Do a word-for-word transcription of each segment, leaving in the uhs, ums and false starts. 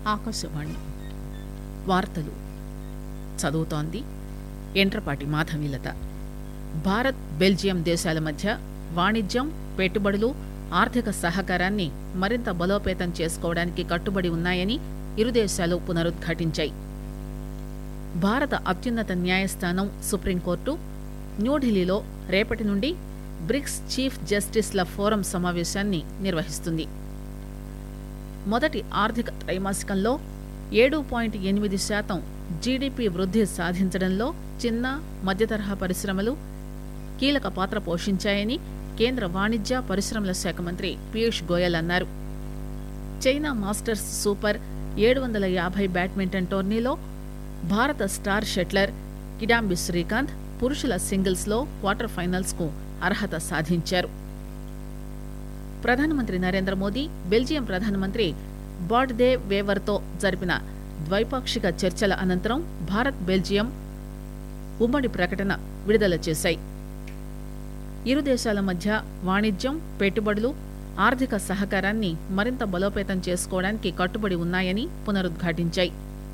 ఆకాశవాణి వార్తలు చదువుతోంది ఎంట్రపాటి మాధవీలత. భారత్ బెల్జియం దేశాల మధ్య వాణిజ్యం, పెట్టుబడులు, ఆర్థిక సహకారాన్ని మరింత బలోపేతం చేసుకోవడానికి కట్టుబడి ఉన్నాయని ఇరు దేశాలు పునరుద్ఘాటించాయి. భారత అత్యున్నత న్యాయస్థానం సుప్రీంకోర్టు న్యూఢిల్లీలో రేపటి నుండి బ్రిక్స్ చీఫ్ జస్టిస్ల ఫోరం సమావేశాన్ని నిర్వహిస్తుంది. మొదటి ఆర్థిక త్రైమాసికంలో ఏడు పాయింట్ ఎనిమిది శాతం జీడీపీ వృద్ధి సాధించడంలో చిన్న, మధ్యతరహా పరిశ్రమలు కీలక పాత్ర పోషించాయని కేంద్ర వాణిజ్య, పరిశ్రమల శాఖ మంత్రి పీయూష్ గోయల్ అన్నారు. చైనా మాస్టర్స్ సూపర్ ఏడు వందల యాభై బ్యాడ్మింటన్ టోర్నీలో భారత స్టార్ షట్లర్ కిడాంబి శ్రీకాంత్ పురుషుల సింగిల్స్ లో క్వార్టర్ ఫైనల్స్ కు అర్హత సాధించారు. ప్రధానమంత్రి నరేంద్ర మోదీ బెల్జియం ప్రధానమంత్రి బాడ్ దే వేవర్తో జరిపిన ద్వైపాక్షిక చర్చల అనంతరం భారత్, బెల్జియం ఉమ్మడి ప్రకటన విడుదల చేశాయి. ఇరు దేశాల మధ్య వాణిజ్యం, పెట్టుబడులు, ఆర్థిక సహకారాన్ని మరింత బలోపేతం చేసుకోవడానికి కట్టుబడి ఉన్నాయని పునరుద్ఘాటించాయి.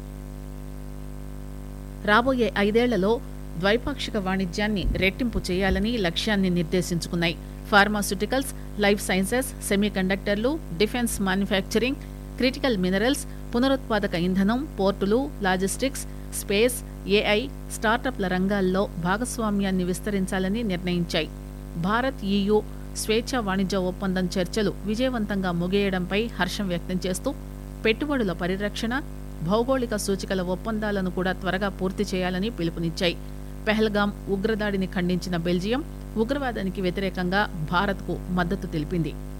రాబోయే ఐదేళ్లలో ద్వైపాక్షిక వాణిజ్యాన్ని రెట్టింపు చేయాలని లక్ష్యాన్ని నిర్దేశించుకున్నాయి. Pharmaceuticals, life sciences, సెమీకండక్టర్లు, defence manufacturing, critical minerals, పునరుత్పాదక ఇంధనం, పోర్టులు, లాజిస్టిక్స్, స్పేస్, ఏఐ, స్టార్టప్ల రంగాల్లో భాగస్వామ్యాన్ని విస్తరించాలని నిర్ణయించాయి. భారత్, ఈయూ స్వేచ్ఛా వాణిజ్య ఒప్పందం చర్చలు విజయవంతంగా ముగియడంపై హర్షం వ్యక్తం చేస్తూ పెట్టుబడుల పరిరక్షణ, భౌగోళిక సూచికల ఒప్పందాలను కూడా త్వరగా పూర్తి చేయాలని పిలుపునిచ్చాయి. పెహల్గాం ఉగ్రదాడిని ఖండించిన బెల్జియం ఉగ్రవాదానికి వ్యతిరేకంగా భారత్కు మద్దతు తెలిపింది.